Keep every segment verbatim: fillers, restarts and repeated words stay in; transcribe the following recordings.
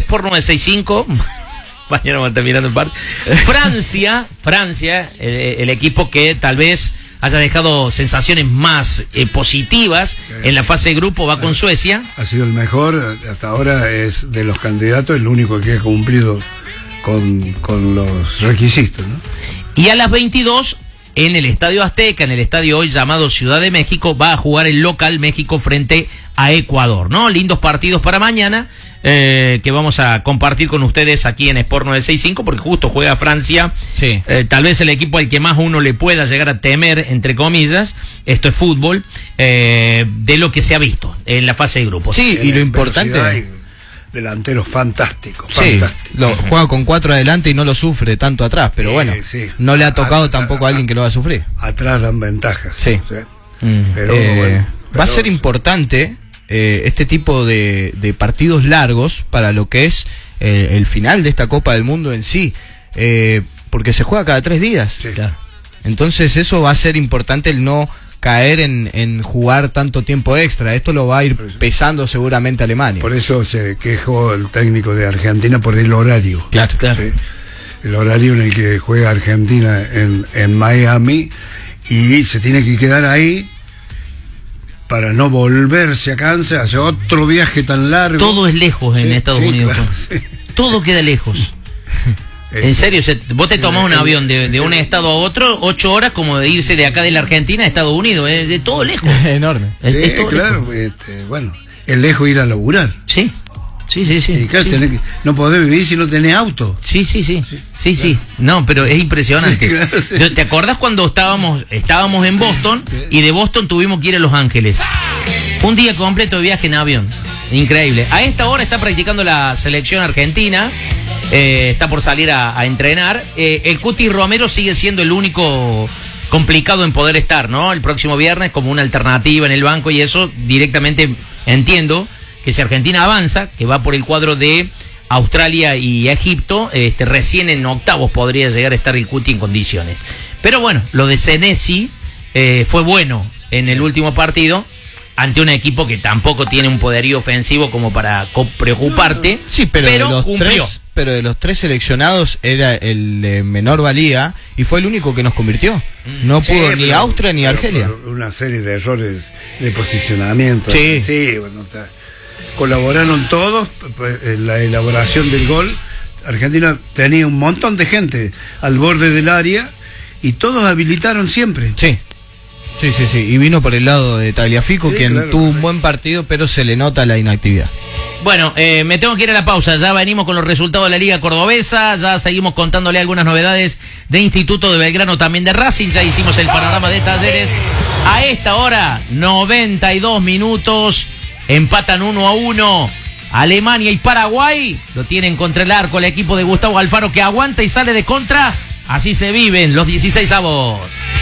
Sport nueve sesenta y cinco. Mañana vamos a estar mirando el par. Francia, Francia, el, el equipo que tal vez haya dejado sensaciones más eh, positivas en la fase de grupo, va con Suecia. Ha sido el mejor, hasta ahora es de los candidatos el único que ha cumplido con, con los requisitos, ¿no? Y a las veintidós, en el Estadio Azteca, en el estadio hoy llamado Ciudad de México, va a jugar el local México frente a Ecuador, ¿no? Lindos partidos para mañana. Eh, que vamos a compartir con ustedes aquí en Sport nueve sesenta y cinco, porque justo juega Francia, sí. eh, tal vez el equipo al que más uno le pueda llegar a temer, entre comillas, esto es fútbol, eh, de lo que se ha visto en la fase de grupos. Sí, y lo importante... Delanteros fantásticos, sí, fantásticos. Lo, juega con cuatro adelante y no lo sufre tanto atrás, pero eh, bueno, sí. no le ha tocado a, tampoco a, a alguien que lo va a sufrir. Atrás dan ventajas. Sí. ¿sí? Mm. Pero, eh, bueno, pero... va a ser importante... Eh, este tipo de, de partidos largos para lo que es eh, el final de esta Copa del Mundo en sí, eh, porque se juega cada tres días. Sí. Claro. Entonces eso va a ser importante, el no caer en, en jugar tanto tiempo extra. Esto lo va a ir pesando seguramente Alemania. Por eso se quejó el técnico de Argentina por el horario. Claro, claro. ¿sí? El horario en el que juega Argentina en, en Miami, y se tiene que quedar ahí para no volverse a Kansas, hace otro viaje tan largo. Todo es lejos en sí, Estados sí, Unidos. Claro, sí. Todo queda lejos. En serio, vos te tomás un avión de, de un estado a otro, ocho horas, como de irse de acá de la Argentina a Estados Unidos, es de todo lejos. Enorme. Es, sí, es todo claro, lejos. Este, bueno, es lejos ir a laburar. Sí. Sí, sí, sí. Y claro, sí. Tenés que, no podés vivir si no tenés auto. Sí, sí, sí. Sí, sí. sí. No, pero es impresionante. Sí, claro, sí. ¿Te acordás cuando estábamos estábamos en Boston sí, sí. y de Boston tuvimos que ir a Los Ángeles? Un día completo de viaje en avión. Increíble. A esta hora está practicando la selección argentina. Eh, está por salir a, a entrenar. Eh, el Cuti Romero sigue siendo el único complicado en poder estar, ¿no? El próximo viernes como una alternativa en el banco, y eso directamente entiendo que si Argentina avanza, que va por el cuadro de Australia y Egipto, este, recién en octavos podría llegar a estar el Cuti en condiciones. Pero bueno, lo de Senesi eh, fue bueno en el último partido, ante un equipo que tampoco tiene un poderío ofensivo como para preocuparte. Sí, pero, pero de los cumplió. tres, pero de los tres seleccionados era el de menor valía y fue el único que nos convirtió. No sí, pudo ni pero, Austria ni Argelia. Una serie de errores de posicionamiento. Sí, sí bueno, está. Colaboraron todos en la elaboración del gol. Argentina tenía un montón de gente al borde del área y todos habilitaron siempre. Sí. Sí, sí, sí. Y vino por el lado de Tagliafico, sí, quien claro, tuvo un buen partido, pero se le nota la inactividad. Bueno, eh, me tengo que ir a la pausa. Ya venimos con los resultados de la Liga Cordobesa. Ya seguimos contándole algunas novedades de Instituto de Belgrano, también de Racing. Ya hicimos el panorama de Talleres. A esta hora, noventa y dos minutos. Empatan uno a uno. Alemania y Paraguay lo tienen contra el arco el equipo de Gustavo Alfaro, que aguanta y sale de contra. Así se viven los dieciséis avos.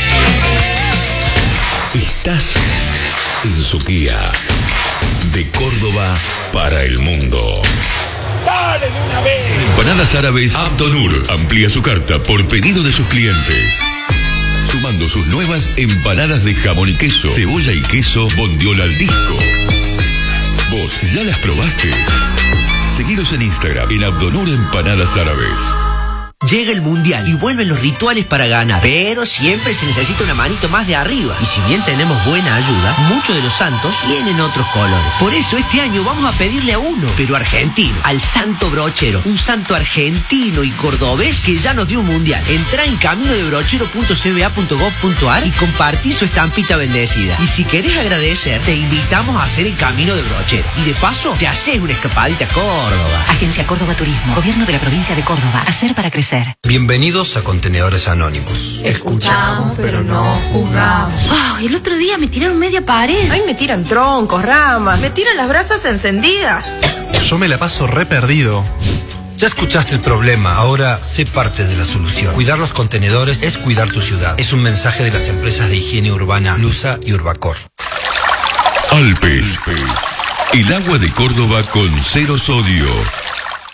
Estás en Suquía, de Córdoba para el mundo. ¡Dale de una vez! Empanadas Árabes Abdonur amplía su carta por pedido de sus clientes, sumando sus nuevas empanadas de jamón y queso, cebolla y queso, bondiola al disco. ¿Vos ya las probaste? Seguiros en Instagram en Abdonur Empanadas Árabes. Llega el Mundial y vuelven los rituales para ganar, pero siempre se necesita una manito más de arriba. Y si bien tenemos buena ayuda, muchos de los santos tienen otros colores. Por eso este año vamos a pedirle a uno, pero argentino, al Santo Brochero, un santo argentino y cordobés que ya nos dio un Mundial. Entrá en camino de brochero punto c b a punto gov punto a r y compartí su estampita bendecida. Y si querés agradecer, te invitamos a hacer el Camino de Brochero. Y de paso, te haces una escapadita a Córdoba. Agencia Córdoba Turismo, Gobierno de la Provincia de Córdoba. Hacer para crecer. Bienvenidos a Contenedores Anónimos. Escuchamos, pero no juzgamos. Oh, el otro día me tiraron media pared. Ay, me tiran troncos, ramas, me tiran las brasas encendidas. Yo me la paso re perdido. Ya escuchaste el problema, ahora sé parte de la solución. Cuidar los contenedores es cuidar tu ciudad. Es un mensaje de las empresas de higiene urbana Lusa y Urbacor. Alpes, el agua de Córdoba con cero sodio.